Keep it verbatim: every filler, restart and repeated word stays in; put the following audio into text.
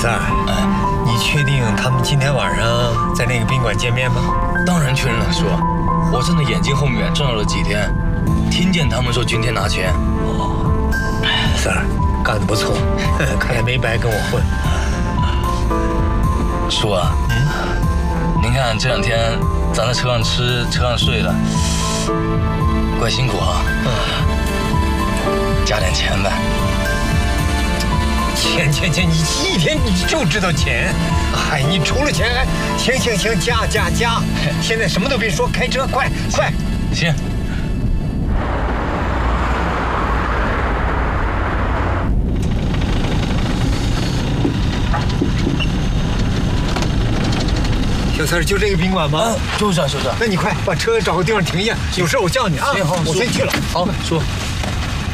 三儿，哎，你确定他们今天晚上在那个宾馆见面吗？ 当然确认了，叔。我真的眼睛后面转悠了几天，听见他们说今天拿钱。 哦，三儿干得不错，看来没白跟我混。 叔啊，嗯，您看这两天咱在车上吃，车上睡的，怪辛苦哈。嗯，加点钱呗。 钱钱钱，你一天你就知道钱，嗨，你除了钱还行行行，加加加！现在什么都别说，开车快快！ 行。 小三儿，就这个宾馆吗？ 啊，就是这，就是这。 那你快把车找个地方停下，有事我叫你啊。 行，好， 我先去了。 好，叔。